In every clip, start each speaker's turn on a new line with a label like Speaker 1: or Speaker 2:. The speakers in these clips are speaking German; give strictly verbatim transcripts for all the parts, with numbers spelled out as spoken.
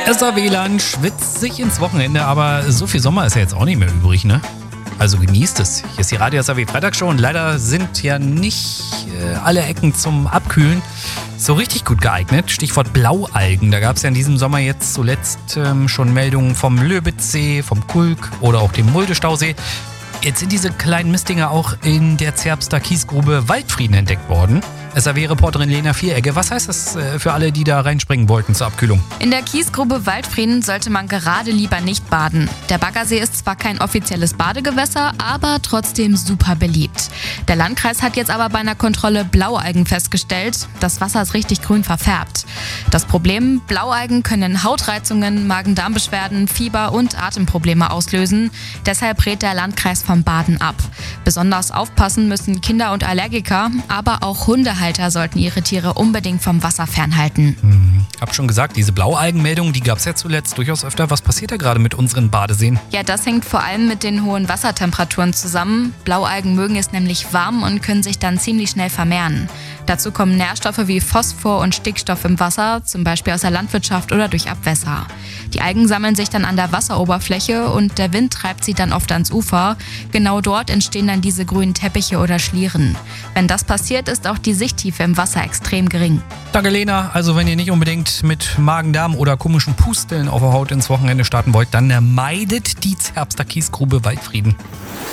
Speaker 1: S A W-Land schwitzt sich ins Wochenende, aber so viel Sommer ist ja jetzt auch nicht mehr übrig, ne? Also genießt es. Hier ist die Radio S A W Freitagshow und leider sind ja nicht äh, alle Ecken zum Abkühlen so richtig gut geeignet. Stichwort Blaualgen. Da gab es ja in diesem Sommer jetzt zuletzt ähm, schon Meldungen vom Löbitzsee, vom Kulk oder auch dem Mulde-Stausee. Jetzt sind diese kleinen Mistdinger auch in der Zerbster Kiesgrube Waldfrieden entdeckt worden. S A W-Reporterin Lena Vieregge, was heißt das für alle, die da reinspringen wollten zur Abkühlung?
Speaker 2: In der Kiesgrube Waldfrieden sollte man gerade lieber nicht baden. Der Baggersee ist zwar kein offizielles Badegewässer, aber trotzdem super beliebt. Der Landkreis hat jetzt aber bei einer Kontrolle Blaualgen festgestellt. Das Wasser ist richtig grün verfärbt. Das Problem, Blaualgen können Hautreizungen, Magen-Darm-Beschwerden, Fieber und Atemprobleme auslösen. Deshalb rät der Landkreis vom Baden ab. Besonders aufpassen müssen Kinder und Allergiker, aber auch Hundehalter sollten ihre Tiere unbedingt vom Wasser fernhalten.
Speaker 1: Hm, hab schon gesagt, diese Blaualgenmeldungen, die gab es ja zuletzt durchaus öfter. Was passiert da gerade mit unseren Badeseen?
Speaker 2: Ja, das hängt vor allem mit den hohen Wassertemperaturen zusammen. Blaualgen mögen es nämlich warm und können sich dann ziemlich schnell vermehren. Dazu kommen Nährstoffe wie Phosphor und Stickstoff im Wasser, zum Beispiel aus der Landwirtschaft oder durch Abwässer. Die Algen sammeln sich dann an der Wasseroberfläche und der Wind treibt sie dann oft ans Ufer. Genau dort entstehen dann diese grünen Teppiche oder Schlieren. Wenn das passiert, ist auch die Sichttiefe im Wasser extrem gering.
Speaker 1: Danke, Lena. Also wenn ihr nicht unbedingt mit Magen-Darm oder komischen Pusteln auf der Haut ins Wochenende starten wollt, dann meidet die Zerbster Kiesgrube Waldfrieden.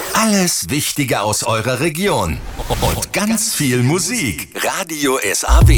Speaker 3: Alles Wichtige aus eurer Region und ganz viel Musik. Radio S A W.